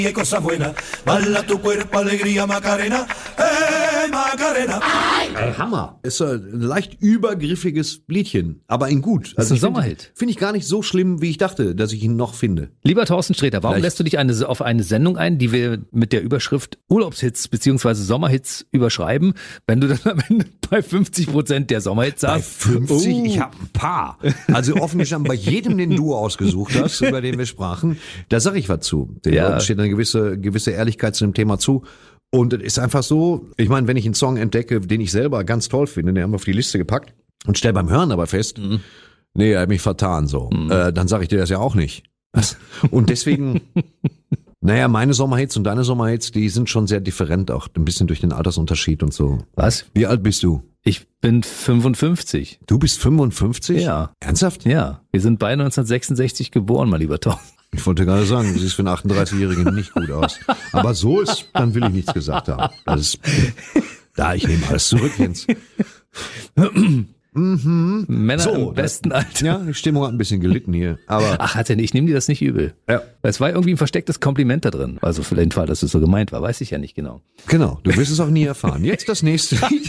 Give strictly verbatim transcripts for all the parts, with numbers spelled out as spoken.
Cosa buena, bala tu cuerpo, alegría, Macarena, eh, Macarena. Ey, Hammer. Ist ein leicht übergriffiges Liedchen, aber in gut. Das ist ein Sommerhit. Finde ich gar nicht so schlimm, wie ich dachte, dass ich ihn noch finde. Lieber Thorsten Sträter, warum Vielleicht. lässt du dich eine, auf eine Sendung ein, die wir mit der Überschrift Urlaubshits bzw. Sommerhits überschreiben, wenn du dann am Ende bei fünfzig Prozent der Sommerhits Bei sagst? fünfzig? Oh. Ich habe ein paar. Also offensichtlich bei jedem, den du ausgesucht hast, über den wir sprachen, da sage ich was zu. Den Ja. Leuten steht eine gewisse, gewisse Ehrlichkeit zu dem Thema zu. Und es ist einfach so, ich meine, wenn ich einen Song entdecke, den ich selber ganz toll finde, den haben wir auf die Liste gepackt und stell beim Hören aber fest, mhm. nee, er hat mich vertan so, mhm. äh, dann sage ich dir das ja auch nicht. Und deswegen, naja, meine Sommerhits und deine Sommerhits, die sind schon sehr different, auch ein bisschen durch den Altersunterschied und so. Was? Wie alt bist du? Ich bin fünfundfünfzig. Du bist fünfundfünfzig? Ja. Ernsthaft? Ja, wir sind beide neunzehnhundertsechsundsechzig geboren, mein lieber Tom. Ich wollte gerade sagen, du siehst für einen achtunddreißigjährigen nicht gut aus. Aber so ist, dann will ich nichts gesagt haben. Das ist, da, ich nehme alles zurück, Jens. Mhm. Männer So, im besten Alter. Ja, die Stimmung hat ein bisschen gelitten hier. Aber Ach, hat er nicht, ich nehme dir das nicht übel. Ja. Es war irgendwie ein verstecktes Kompliment da drin. Also für den Fall, dass es so gemeint war, weiß ich ja nicht genau. genau, du wirst es auch nie erfahren. Jetzt das nächste Lied.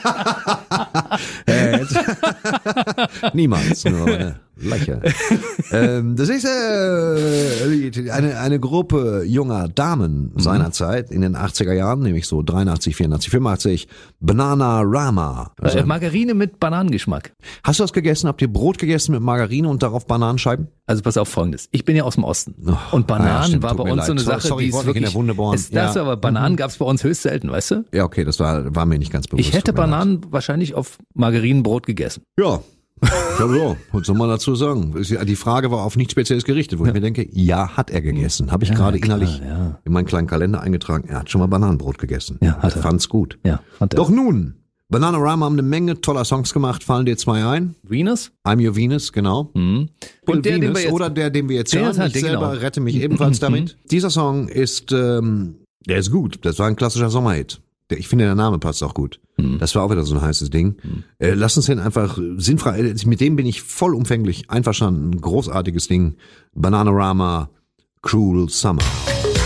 äh, jetzt. Niemals, nur meine Leiche. ähm, das nächste äh, Lied, eine, eine Gruppe junger Damen seinerzeit in den achtziger Jahren, nämlich so dreiundachtzig, vierundachtzig, fünfundachtzig, Bananarama. Also, Äh, Margarine mit Bananengeschmack. hast du das gegessen? Habt ihr Brot gegessen mit Margarine und darauf Bananenscheiben? Also pass auf Folgendes. Ich bin ja aus dem Osten. Oh, und Bananen ja, stimmt, war tut bei mir uns leid. so eine Sorry, Sache, sorry, die ich ist wollte nicht in wirklich, der Wunde bohren. ist das, Ja. aber Bananen gab es bei uns höchst selten, weißt du? Ja, okay, das war, war mir nicht ganz bewusst. Ich hätte Tut mir leid. Bananen wahrscheinlich auf Margarinenbrot gegessen. Ja. Ja, so, was soll man dazu sagen? Die Frage war auf nichts Spezielles gerichtet, wo ich mir denke, ja, hat er gegessen. Habe ich Ja, gerade klar, innerlich ja. in meinen kleinen Kalender eingetragen. Er hat schon mal Bananenbrot gegessen. Ja, hat er er. fand's gut. Ja, hat er. Doch nun, Bananarama haben eine Menge toller Songs gemacht. Fallen dir zwei ein? Venus? I'm Your Venus, genau. Mhm. Und der, den Venus, wir jetzt, oder der, den wir jetzt Der hören. ist halt Ich der, selber genau. rette mich ebenfalls damit. Dieser Song ist, ähm, der ist gut. Das war ein klassischer Sommerhit. Der, ich finde, der Name passt auch gut. Mhm. Das war auch wieder so ein heißes Ding. Mhm. Äh, lass uns den einfach sinnfrei, mit dem bin ich vollumfänglich einverstanden. Großartiges Ding. Bananarama, Cruel Summer.